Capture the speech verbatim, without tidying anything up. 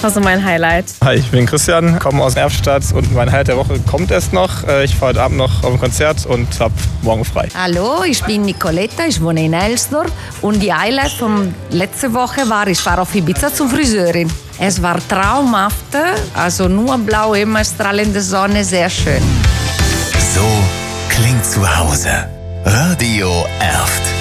war so mein Highlight? Hi, ich bin Christian, komme aus Erftstadt und mein Highlight der Woche kommt erst noch. Ich fahre heute Abend noch auf ein Konzert und habe morgen frei. Hallo, ich bin Nicoletta, ich wohne in Elsdorf und die Highlight von letzter Woche war, ich war auf Ibiza zur Friseurin. Es war traumhaft, also nur blau, immer strahlende Sonne, sehr schön. So klingt zu Hause. Radio Erft.